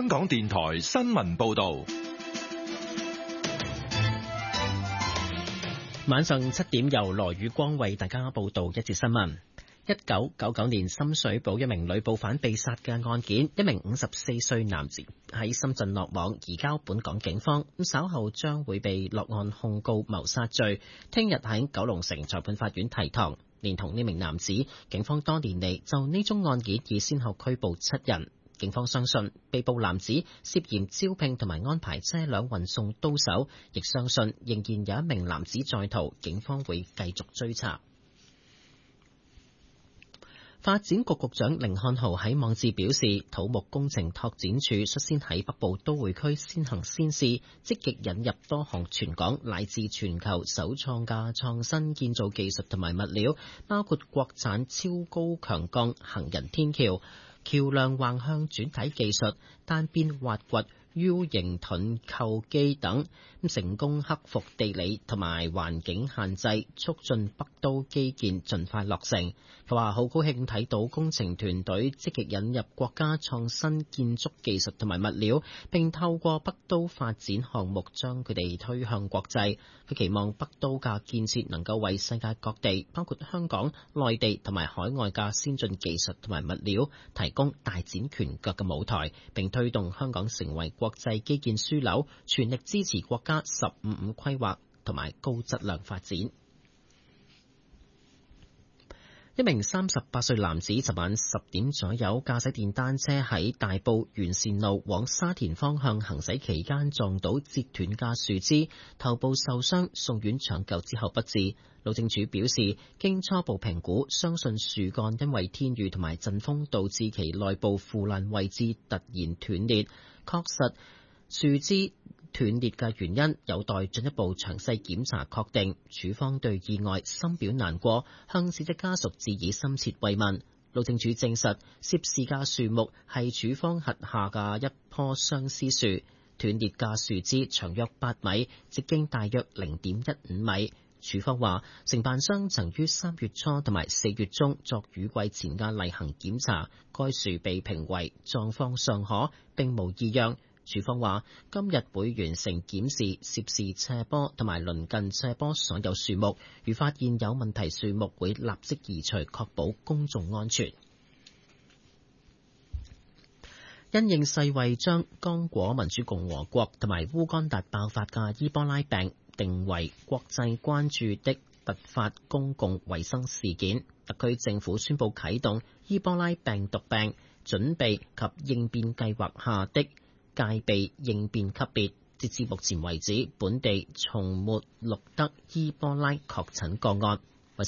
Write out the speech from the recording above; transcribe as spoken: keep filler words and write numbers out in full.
香港電台新聞報道。 晚上七點由羅宇光為大家報道一節新聞。一九九九年深水埗一名女捕犯被殺嘅案件，一名五十四歲男子喺深圳落網，移交本港警方，咁稍後將會被落案控告謀殺罪。聽日喺九龍城裁判法院提堂。連同呢名男子，警方多年嚟就呢宗案件已先後拘捕七人。警方相信被捕男子涉嫌招聘同埋安排車輛運送刀手，亦相信仍然有一名男子在逃，警方會繼續追查。發展局局長甯漢豪喺網誌表示，土木工程拓展署率先喺北部都會區先行先試，積極引入多項全港乃至全球首創嘅創新建造技術同埋物料，包括國產超高強鋼行人天橋、橋樑橫向轉體技術、單邊挖掘 U 型盾構機等，成功克服地理同埋環境限制，促進北都基建盡快落成。佢話好高興睇到工程團隊積極引入國家創新建築技術同埋物料，並透過北都發展項目將佢哋推向國際。佢期望北都嘅建設能夠為世界各地，包括香港、內地同埋海外嘅先進技術同埋物料提供大展拳腳嘅舞台，並推動香港成為國際基建樞紐，全力支持國家十五五規劃同埋高質量發展。一名三十八歲男子尋晚十點左右駕駛電單車喺大埔元善路往沙田方向行駛期間撞到折斷嘅樹枝，頭部受傷，送院搶救之後不治。路政署表示，經初步評估，相信樹幹因為天雨同埋陣風導致其內部腐爛位置突然斷裂，確實樹枝斷裂嘅原因有待進一步詳細檢查確定。署方對意外深表難過，向死者家屬致以深切慰問。路政署證實，涉事嘅樹木係署方轄下嘅一棵相思樹，斷裂嘅樹枝長約八米，直徑大約零點一五米。署方話，承辦商曾於三月初同埋四月中作雨季前嘅例行檢查，該樹被評為狀況尚可，並無異樣。署方話，今日會完成檢視涉事斜坡同埋鄰近斜坡所有樹木，如發現有問題樹木，會立即移除，確保公眾安全。因應世衛將剛果民主共和國同埋烏干達爆發嘅伊波拉病定為國際關注的突發公共衛生事件，特區政府宣布啟動伊波拉病毒病準備及應變計劃下的戒備應變級別。截至目前為止，本地從沒錄得伊波拉確診個案。